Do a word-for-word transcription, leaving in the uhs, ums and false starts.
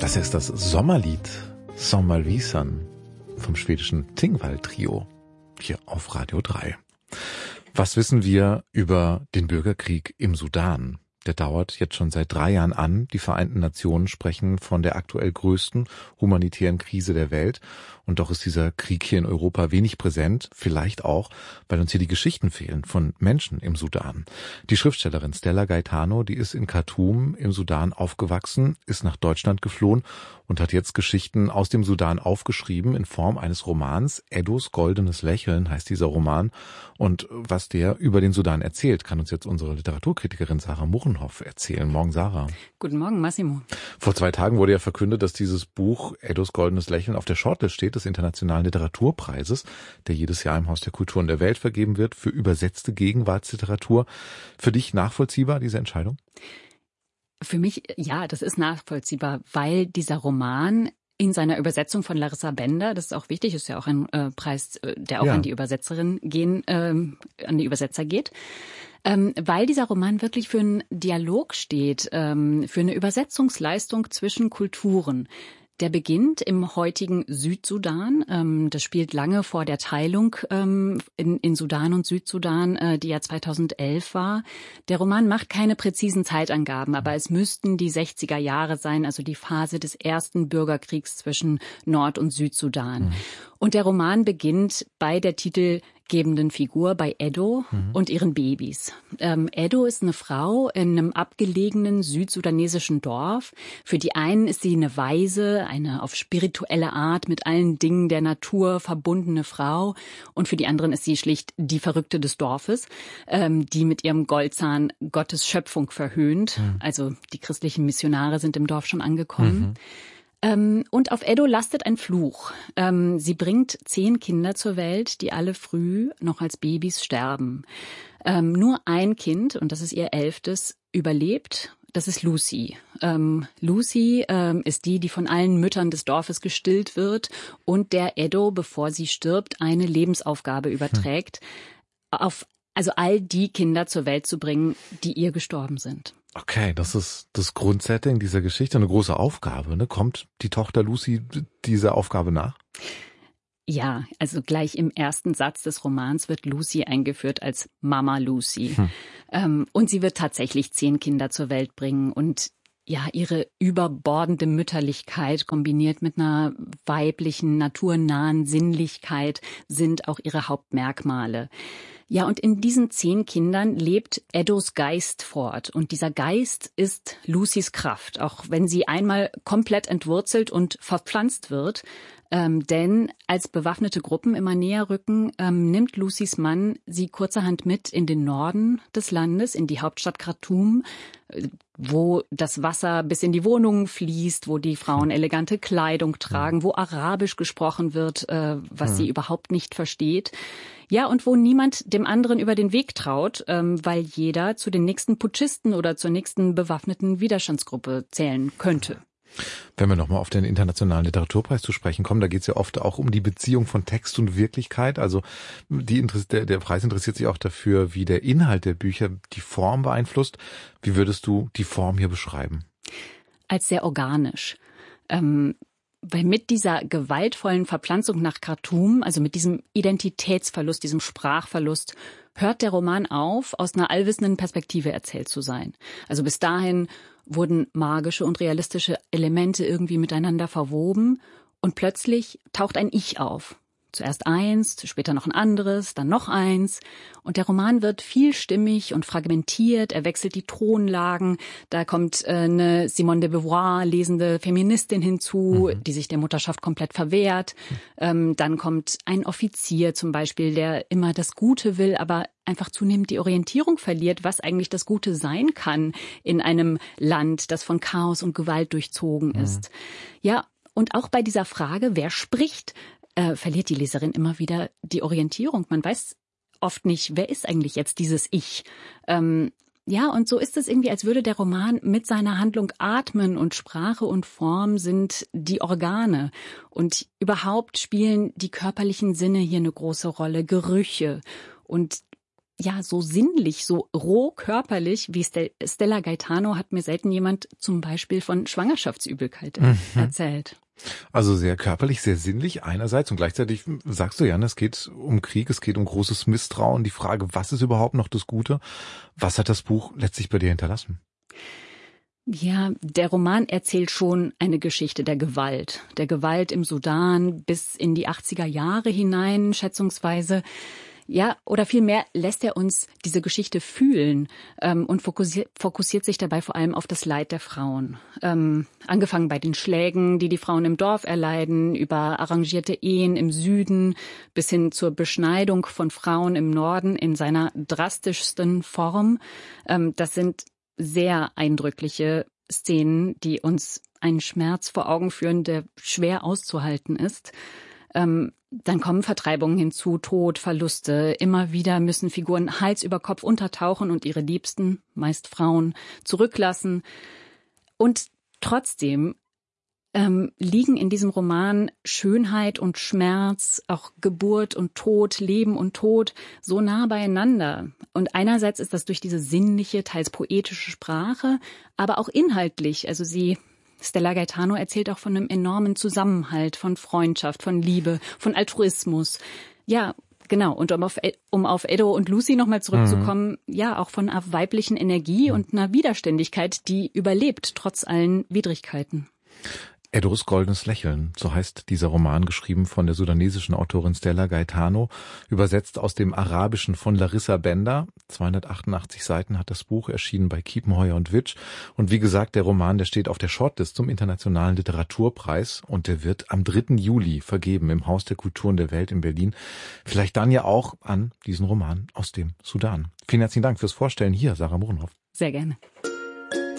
Das ist das Sommerlied Sommarvisan vom schwedischen Tingvall-Trio hier auf Radio drei. Was wissen wir über den Bürgerkrieg im Sudan? Der dauert jetzt schon seit drei Jahren an. Die Vereinten Nationen sprechen von der aktuell größten humanitären Krise der Welt. Und doch ist dieser Krieg hier in Europa wenig präsent. Vielleicht auch, weil uns hier die Geschichten fehlen von Menschen im Sudan. Die Schriftstellerin Stella Gaetano, die ist in Khartoum im Sudan aufgewachsen, ist nach Deutschland geflohen und hat jetzt Geschichten aus dem Sudan aufgeschrieben in Form eines Romans. Eddos goldenes Lächeln heißt dieser Roman. Und was der über den Sudan erzählt, kann uns jetzt unsere Literaturkritikerin Sarah Muchenhoff erzählen. Morgen, Sarah. Guten Morgen, Massimo. Vor zwei Tagen wurde ja verkündet, dass dieses Buch Eddos goldenes Lächeln auf der Shortlist steht des Internationalen Literaturpreises, der jedes Jahr im Haus der Kulturen der Welt vergeben wird für übersetzte Gegenwartsliteratur. Für dich nachvollziehbar, diese Entscheidung? Für mich, ja, das ist nachvollziehbar, weil dieser Roman in seiner Übersetzung von Larissa Bender, das ist auch wichtig, ist ja auch ein äh, Preis, äh, der auch ja. an die Übersetzerin gehen, ähm, an die Übersetzer geht, ähm, weil dieser Roman wirklich für einen Dialog steht, ähm, für eine Übersetzungsleistung zwischen Kulturen. Der beginnt im heutigen Südsudan. Ähm, das spielt lange vor der Teilung ähm, in, in Sudan und Südsudan, äh, die ja zweitausendelf war. Der Roman macht keine präzisen Zeitangaben, aber es müssten die sechziger Jahre sein, also die Phase des ersten Bürgerkriegs zwischen Nord- und Südsudan. Mhm. Und der Roman beginnt bei der titelgebenden Figur, bei Eddo mhm. und ihren Babys. Ähm, Eddo ist eine Frau in einem abgelegenen südsudanesischen Dorf. Für die einen ist sie eine Weise, eine auf spirituelle Art mit allen Dingen der Natur verbundene Frau. Und für die anderen ist sie schlicht die Verrückte des Dorfes, ähm, die mit ihrem Goldzahn Gottes Schöpfung verhöhnt. Mhm. Also die christlichen Missionare sind im Dorf schon angekommen. Mhm. Ähm, und auf Eddo lastet ein Fluch. Ähm, sie bringt zehn Kinder zur Welt, die alle früh noch als Babys sterben. Ähm, nur ein Kind, und das ist ihr elftes, überlebt. Das ist Lucy. Ähm, Lucy ähm, ist die, die von allen Müttern des Dorfes gestillt wird und der Eddo, bevor sie stirbt, eine Lebensaufgabe überträgt, hm. auf also all die Kinder zur Welt zu bringen, die ihr gestorben sind. Okay, das ist das Grundsetting dieser Geschichte, eine große Aufgabe. Ne? Kommt die Tochter Lucy dieser Aufgabe nach? Ja, also gleich im ersten Satz des Romans wird Lucy eingeführt als Mama Lucy. Hm. Ähm, und sie wird tatsächlich zehn Kinder zur Welt bringen und ja, ihre überbordende Mütterlichkeit kombiniert mit einer weiblichen, naturnahen Sinnlichkeit sind auch ihre Hauptmerkmale. Ja, und in diesen zehn Kindern lebt Eddos Geist fort. Und dieser Geist ist Lucys Kraft, auch wenn sie einmal komplett entwurzelt und verpflanzt wird. Ähm, denn als bewaffnete Gruppen immer näher rücken, ähm, nimmt Lucys Mann sie kurzerhand mit in den Norden des Landes, in die Hauptstadt Khartoum, wo das Wasser bis in die Wohnungen fließt, wo die Frauen elegante Kleidung tragen, wo Arabisch gesprochen wird, äh, was ja. sie überhaupt nicht versteht. Ja, und wo niemand dem anderen über den Weg traut, ähm, weil jeder zu den nächsten Putschisten oder zur nächsten bewaffneten Widerstandsgruppe zählen könnte. Wenn wir nochmal auf den Internationalen Literaturpreis zu sprechen kommen, da geht es ja oft auch um die Beziehung von Text und Wirklichkeit. Also die, der, der Preis interessiert sich auch dafür, wie der Inhalt der Bücher die Form beeinflusst. Wie würdest du die Form hier beschreiben? Als sehr organisch. Ähm Weil mit dieser gewaltvollen Verpflanzung nach Khartoum, also mit diesem Identitätsverlust, diesem Sprachverlust, hört der Roman auf, aus einer allwissenden Perspektive erzählt zu sein. Also bis dahin wurden magische und realistische Elemente irgendwie miteinander verwoben und plötzlich taucht ein Ich auf. Zuerst eins, später noch ein anderes, dann noch eins. Und der Roman wird vielstimmig und fragmentiert. Er wechselt die Tonlagen. Da kommt äh, eine Simone de Beauvoir lesende Feministin hinzu, mhm. die sich der Mutterschaft komplett verwehrt. Mhm. Ähm, dann kommt ein Offizier zum Beispiel, der immer das Gute will, aber einfach zunehmend die Orientierung verliert, was eigentlich das Gute sein kann in einem Land, das von Chaos und Gewalt durchzogen mhm. ist. Ja, und auch bei dieser Frage, wer spricht, Äh, verliert die Leserin immer wieder die Orientierung. Man weiß oft nicht, wer ist eigentlich jetzt dieses Ich. Ähm, ja, und so ist es irgendwie, als würde der Roman mit seiner Handlung atmen und Sprache und Form sind die Organe. Und überhaupt spielen die körperlichen Sinne hier eine große Rolle, Gerüche. Und ja, so sinnlich, so roh körperlich wie Stella Gaetano hat mir selten jemand zum Beispiel von Schwangerschaftsübelkeit mhm. erzählt. Also sehr körperlich, sehr sinnlich einerseits und gleichzeitig sagst du ja, es geht um Krieg, es geht um großes Misstrauen, die Frage, was ist überhaupt noch das Gute? Was hat das Buch letztlich bei dir hinterlassen? Ja, der Roman erzählt schon eine Geschichte der Gewalt, der Gewalt im Sudan bis in die achtziger Jahre hinein, schätzungsweise. Ja, oder vielmehr lässt er uns diese Geschichte fühlen ähm, und fokussiert, fokussiert sich dabei vor allem auf das Leid der Frauen. Ähm, angefangen bei den Schlägen, die die Frauen im Dorf erleiden, über arrangierte Ehen im Süden bis hin zur Beschneidung von Frauen im Norden in seiner drastischsten Form. Ähm, das sind sehr eindrückliche Szenen, die uns einen Schmerz vor Augen führen, der schwer auszuhalten ist. Ähm, dann kommen Vertreibungen hinzu, Tod, Verluste. Immer wieder müssen Figuren Hals über Kopf untertauchen und ihre Liebsten, meist Frauen, zurücklassen. Und trotzdem ähm, liegen in diesem Roman Schönheit und Schmerz, auch Geburt und Tod, Leben und Tod so nah beieinander. Und einerseits ist das durch diese sinnliche, teils poetische Sprache, aber auch inhaltlich. Also sie Stella Gaetano erzählt auch von einem enormen Zusammenhalt, von Freundschaft, von Liebe, von Altruismus. Ja, genau. Und um auf, um auf Edo und Lucy nochmal zurückzukommen, mhm. ja, auch von einer weiblichen Energie und einer Widerständigkeit, die überlebt, trotz allen Widrigkeiten. Edos goldenes Lächeln, so heißt dieser Roman, geschrieben von der sudanesischen Autorin Stella Gaetano, übersetzt aus dem Arabischen von Larissa Bender. zweihundertachtundachtzig Seiten hat das Buch, erschienen bei Kiepenheuer und Witsch. Und wie gesagt, der Roman, der steht auf der Shortlist zum Internationalen Literaturpreis und der wird am dritten Juli vergeben im Haus der Kulturen der Welt in Berlin. Vielleicht dann ja auch an diesen Roman aus dem Sudan. Vielen herzlichen Dank fürs Vorstellen hier, Sarah Mohrenhoff. Sehr gerne.